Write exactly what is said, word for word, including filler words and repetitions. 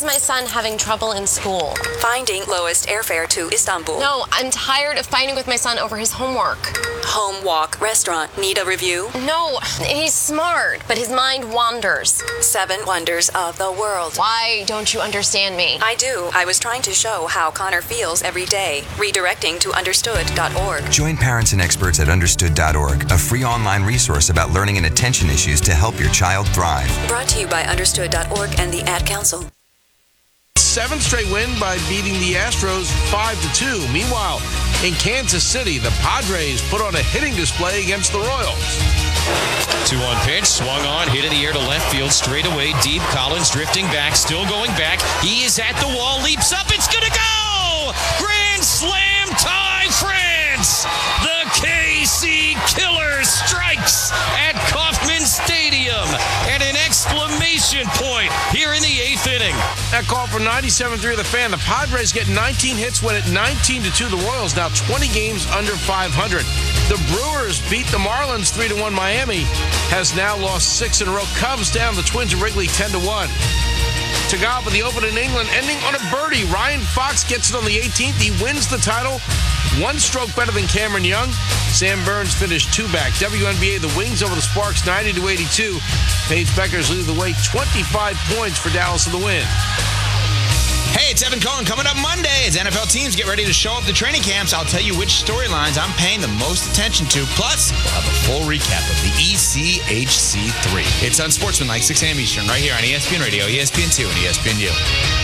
My son having trouble in school. Finding lowest airfare to Istanbul. No, I'm tired of fighting with my son over his homework. Home, walk, restaurant. Need a review? No, he's smart, but his mind wanders. Seven wonders of the world. Why don't you understand me? I do. I was trying to show how Connor feels every day. Redirecting to understood dot org. Join parents and experts at understood dot org, a free online resource about learning and attention issues to help your child thrive. Brought to you by understood dot org and the Ad Council. Seventh straight win by beating the Astros five to two. Meanwhile, in Kansas City, the Padres put on a hitting display against the Royals. Two on pitch, swung on, hit in the air to left field, straight away, deep. Collins drifting back, still going back. He is at the wall, leaps up, it's gonna go! Grand slam tie, France! The K C Killer strikes at Kauffman Stadium at an exclamation point here in the eighth inning. That call from ninety-seven point three of The Fan. The Padres get nineteen hits, win at nineteen to two. The Royals now twenty games under five hundred. The Brewers beat the Marlins three to one. Miami has now lost six in a row. Cubs down the Twins at Wrigley ten to one. To golf at the Open in England, ending on a birdie. Ryan Fox gets it on the eighteenth. He wins the title. One stroke better than Cameron Young. Sam Burns finished two back. W N B A, the Wings over the Sparks, ninety to eighty-two. Paige Beckers lead the way, twenty-five points for Dallas in the win. Hey, it's Evan Cohen. Coming up Monday as N F L teams get ready to show up to training camps, I'll tell you which storylines I'm paying the most attention to. Plus, we'll have a full recap of the E C H C three. It's Unsportsmanlike, six a.m. Eastern, right here on E S P N Radio, E S P N two, and E S P N U.